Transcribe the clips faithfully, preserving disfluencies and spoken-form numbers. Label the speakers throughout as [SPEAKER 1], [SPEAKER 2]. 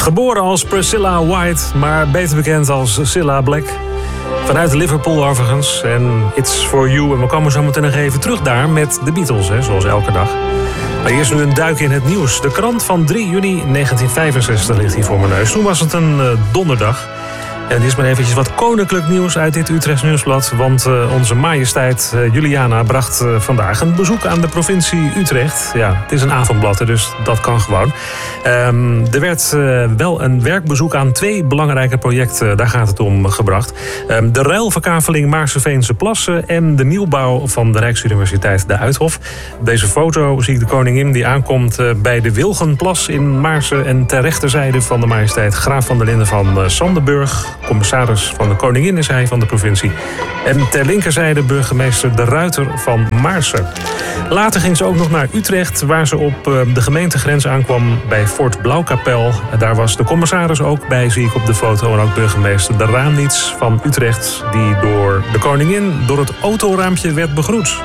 [SPEAKER 1] Geboren als Priscilla White, maar beter bekend als Cilla Black. Vanuit Liverpool overigens. En It's For You. En we komen zo meteen nog even terug daar met de Beatles, hè, zoals elke dag. Maar eerst nu een duik in het nieuws. De krant van drie juni negentien vijfenzestig ligt hier voor mijn neus. Toen was het een uh, donderdag. En dit is maar eventjes wat koninklijk nieuws uit dit Utrechts Nieuwsblad. Want uh, onze majesteit uh, Juliana bracht uh, vandaag een bezoek aan de provincie Utrecht. Ja, het is een avondblad, dus dat kan gewoon. Um, er werd uh, wel een werkbezoek aan twee belangrijke projecten, daar gaat het om, gebracht. Um, de ruilverkaveling Maarseveense Plassen en de nieuwbouw van de Rijksuniversiteit de Uithof. Op deze foto zie ik de koningin die aankomt uh, bij de Wilgenplas in Maarsen. En ter rechterzijde van de majesteit Graaf van der Linden van uh, Sandenburg. Commissaris van de koningin is hij van de provincie. En ter linkerzijde burgemeester De Ruiter van Maarsen. Later ging ze ook nog naar Utrecht, waar ze op de gemeentegrens aankwam bij Fort Blauwkapel. Daar was de commissaris ook bij, zie ik op de foto. En ook burgemeester De Raanits van Utrecht, die door de koningin door het autoraampje werd begroet.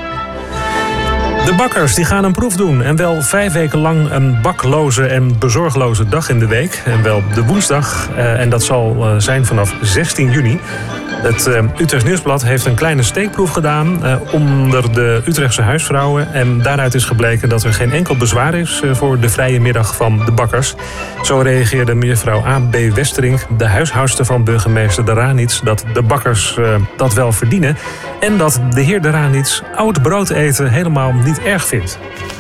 [SPEAKER 1] De bakkers die gaan een proef doen en wel vijf weken lang een bakloze en bezorgloze dag in de week. En wel de woensdag en dat zal zijn vanaf zestien juni. Het uh, Utrechts Nieuwsblad heeft een kleine steekproef gedaan uh, onder de Utrechtse huisvrouwen. En daaruit is gebleken dat er geen enkel bezwaar is uh, voor de vrije middag van de bakkers. Zo reageerde mevrouw A B Westerink, de huishoudster van burgemeester De Raanits, dat de bakkers uh, dat wel verdienen. En dat de heer De Raanits oud brood eten helemaal niet erg vindt.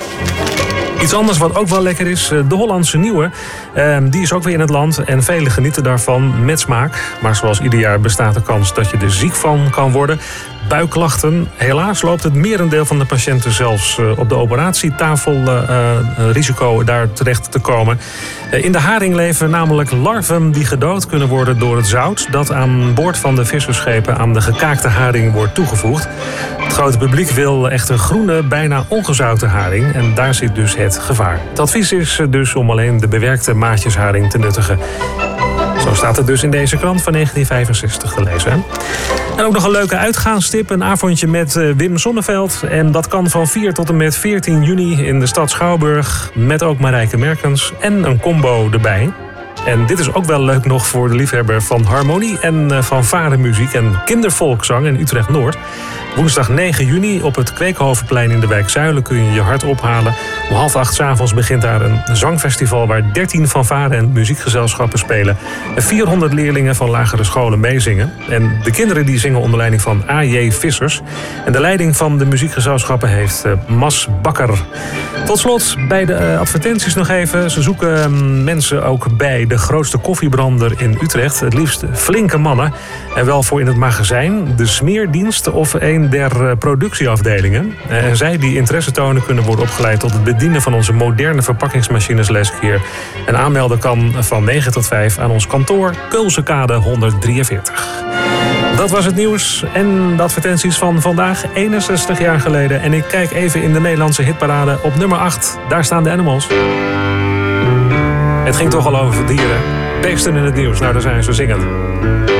[SPEAKER 1] Iets anders wat ook wel lekker is, de Hollandse Nieuwe. Uh, die is ook weer in het land en velen genieten daarvan met smaak. Maar zoals ieder jaar bestaat de kans dat je er ziek van kan worden. Buikklachten. Helaas loopt het merendeel van de patiënten zelfs uh, op de operatietafel uh, uh, risico daar terecht te komen. Uh, in de haring leven namelijk larven die gedood kunnen worden door het zout dat aan boord van de vissersschepen aan de gekaakte haring wordt toegevoegd. Het grote publiek wil echter groene, bijna ongezouten haring en daar zit dus het gevaar. Het advies is dus om alleen de bewerkte maatjesharing te nuttigen. Zo staat het dus in deze krant van negentien vijfenzestig te lezen. Hè? En ook nog een leuke uitgaanstip, een avondje met Wim Sonneveld. En dat kan van vier tot en met veertien juni in de stad Schouwburg. Met ook Marijke Merkens en een combo erbij. En dit is ook wel leuk nog voor de liefhebber van harmonie en fanfaremuziek en kindervolkszang in Utrecht-Noord. Woensdag negen juni op het Kweekhovenplein in de wijk Zuilen kun je je hart ophalen. Om half acht 's avonds begint daar een zangfestival waar dertien fanfare- en muziekgezelschappen spelen. En vierhonderd leerlingen van lagere scholen meezingen. En de kinderen die zingen onder leiding van A J Vissers. En de leiding van de muziekgezelschappen heeft uh, Mas Bakker. Tot slot bij de uh, advertenties nog even. Ze zoeken uh, mensen ook bij de grootste koffiebrander in Utrecht. Het liefst flinke mannen. En wel voor in het magazijn, de smeerdienst of een der productieafdelingen. En zij die interesse tonen kunnen worden opgeleid tot het bedienen van onze moderne verpakkingsmachines leskeer. En aanmelden kan van negen tot vijf aan ons kantoor Keulsekade honderddrieënveertig. Dat was het nieuws en de advertenties van vandaag, eenenzestig jaar geleden. En ik kijk even in de Nederlandse hitparade op nummer acht. Daar staan de Animals. Het ging toch al over dieren. Beesten in het nieuws, nou daar zijn ze zingend.